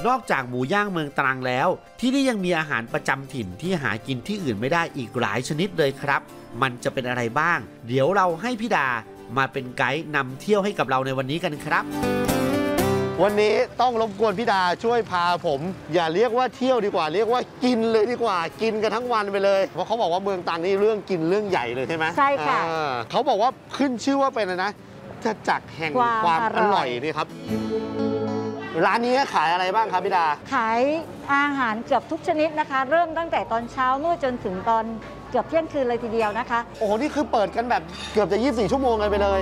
นอกจากหมูย่างเมืองตรังแล้วที่นี่ยังมีอาหารประจำถิ่นที่หากินที่อื่นไม่ได้อีกหลายชนิดเลยครับมันจะเป็นอะไรบ้างเดี๋ยวเราให้พี่ดามาเป็นไกด์นำเที่ยวให้กับเราในวันนี้กันครับวันนี้ต้องรบกวนพี่ดาช่วยพาผมอย่าเรียกว่าเที่ยวดีกว่าเรียกว่ากินเลยดีกว่ากินกันทั้งวันไปเลยเพราะเขาบอกว่าเมืองตรังนี่เรื่องกินเรื่องใหญ่เลยใช่ไหมใช่ค่ะเขาบอกว่าขึ้นชื่อว่าเป็นอะไรนะจะจักรแห่งความอร่อยนี่ครับร้านนี้ขายอะไรบ้างครับพี่ดาขายอาหารเกือบทุกชนิดนะคะเริ่มตั้งแต่ตอนเช้ามืดจนถึงตอนเกือบเที่ยงคืนเลยทีเดียวนะคะโอ้โหนี่คือเปิดกันแบบเกือบจะ24 ชั่วโมงเลยไปเลย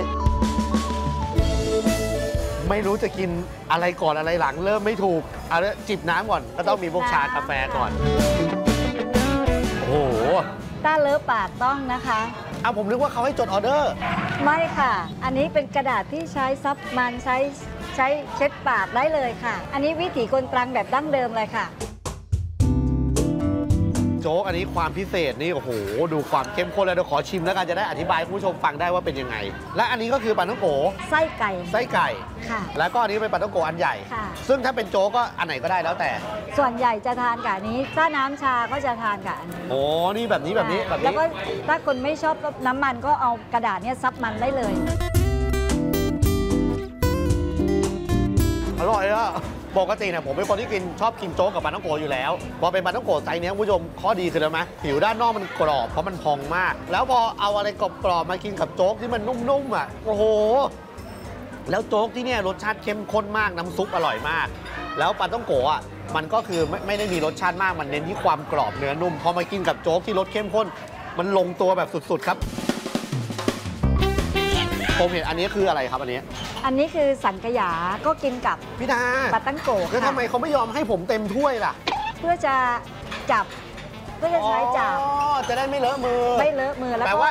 ไม่รู้จะกินอะไรก่อนอะไรหลังเริ่มไม่ถูกเอาละจิบน้ำก่อนก็ต้องมีพวกชากาแฟก่อนโอ้โหถ้าเลอะปากต้องนะคะผมนึกว่าเขาให้จดออเดอร์ไม่ค่ะอันนี้เป็นกระดาษที่ใช้ซับมันใช้เช็ดปากได้เลยค่ะอันนี้วิถีคนตรังแบบดั้งเดิมเลยค่ะโจ๊กอันนี้ความพิเศษนี่โอ้โหดูความเข้มข้นแล้วเดี๋ยวขอชิมแล้วกันจะได้อธิบายคุณผู้ชมฟังได้ว่าเป็นยังไงและอันนี้ก็คือปลาท่องโกไส้ไก่ค่ะแล้วก็อันนี้เป็นปลาท่องโกอันใหญ่ค่ะซึ่งถ้าเป็นโจ๊กก็อันไหนก็ได้แล้วแต่ส่วนใหญ่จะทานกับอันนี้ถ้าน้ำชาก็จะทานกับอันนี้โอ้นี่แบบนี้แล้วก็ถ้าคนไม่ชอบน้ำมันก็เอากระดาษนี้ซับมันได้เลยอร่อยอะปกติเนี่ยผมเป็นคนที่ชอบกินโจ๊กกับปลาท่องโกอยู่แล้วพอเป็นปลาท่องโกไซส์นี้คุณผู้ชมข้อดีคืออะไรไหมผิวด้านนอกมันกรอบเพราะมันพองมากแล้วพอเอาอะไรกรอบๆมากินกับโจ๊กที่มันนุ่มๆอ่ะโอ้โหแล้วโจ๊กที่เนี่ยรสชาติเข้มข้นมากน้ำซุปอร่อยมากแล้วปลาท่องโกอ่ะมันก็คือไม่ได้มีรสชาติมากมันเน้นที่ความกรอบเนื้อนุ่มพอมากินกับโจ๊กที่รสเข้มข้นมันลงตัวแบบสุดๆครับผมเห็นอันนี้คืออะไรครับอันนี้คือสังขยาก็กินกับพี่ดาปลาตั้งโกะแล้วทำไมเขาไม่ยอมให้ผมเต็มถ้วยล่ะเพื่อจะจับเพื่อจะใช้จับจะได้ไม่เลอะมือแล้วก็